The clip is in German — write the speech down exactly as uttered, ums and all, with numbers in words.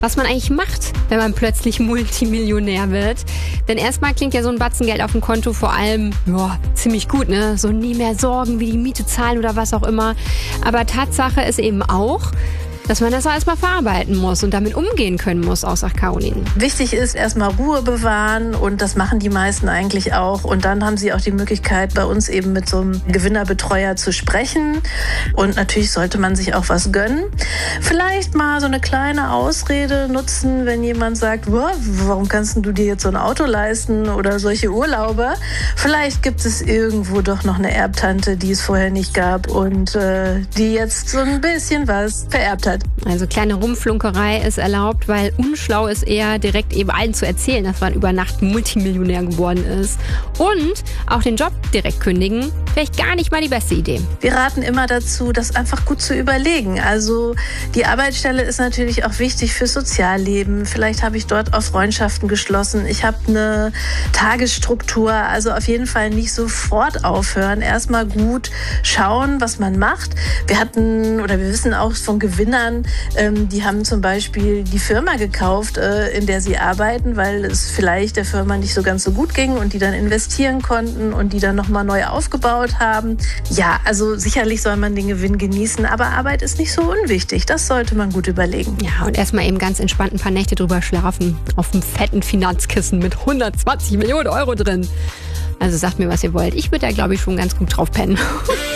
was man eigentlich macht, wenn man plötzlich Multimillionär wird. Denn erstmal klingt ja so ein Batzen Geld auf dem Konto vor allem ja, ziemlich gut, ne? So nie mehr Sorgen wie die Miete zahlen oder was auch immer. Aber Tatsache ist eben auch, dass man das alles mal verarbeiten muss und damit umgehen können muss, auch sagt Caroline. Wichtig ist erstmal Ruhe bewahren und das machen die meisten eigentlich auch. Und dann haben sie auch die Möglichkeit, bei uns eben mit so einem Gewinnerbetreuer zu sprechen. Und natürlich sollte man sich auch was gönnen. Vielleicht mal so eine kleine Ausrede nutzen, wenn jemand sagt, warum kannst du dir jetzt so ein Auto leisten oder solche Urlaube? Vielleicht gibt es irgendwo doch noch eine Erbtante, die es vorher nicht gab und äh, die jetzt so ein bisschen was vererbt hat. Also kleine Rumflunkerei ist erlaubt, weil unschlau ist eher direkt eben allen zu erzählen, dass man über Nacht Multimillionär geworden ist. Und auch den Job direkt kündigen, vielleicht gar nicht mal die beste Idee. Wir raten immer dazu, das einfach gut zu überlegen. Also die Arbeitsstelle ist natürlich auch wichtig fürs Sozialleben. Vielleicht habe ich dort auch Freundschaften geschlossen. Ich habe eine Tagesstruktur. Also auf jeden Fall nicht sofort aufhören. Erstmal gut schauen, was man macht. Wir hatten oder wir wissen auch von Gewinnern, ähm, die haben zum Beispiel die Firma gekauft, äh, in der sie arbeiten, weil es vielleicht der Firma nicht so ganz so gut ging und die dann investieren konnten und die dann nochmal neu aufgebaut haben. Ja, also sicherlich soll man den Gewinn genießen, aber Arbeit ist nicht so unwichtig. Das sollte man gut überlegen. Ja, und erstmal eben ganz entspannt ein paar Nächte drüber schlafen. Auf einem fetten Finanzkissen mit hundertzwanzig Millionen Euro drin. Also sagt mir, was ihr wollt. Ich würde da, glaube ich, schon ganz gut drauf pennen.